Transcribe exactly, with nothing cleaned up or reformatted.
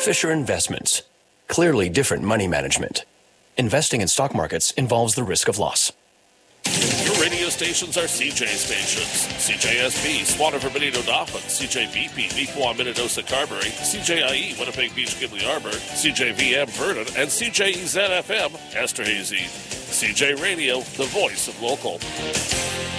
Fisher Investments. Clearly different money management. Investing in stock markets involves the risk of loss. Your radio stations are C J stations. C J S B, Swanner, Benito, Dauphin. C J V P, Neepawa, Minnedosa, Carberry. C J I E, Winnipeg Beach, Gimli Arbor. C J V M, Vernon. And C J E Z F M, Esterhazy. C J Radio, the voice of local.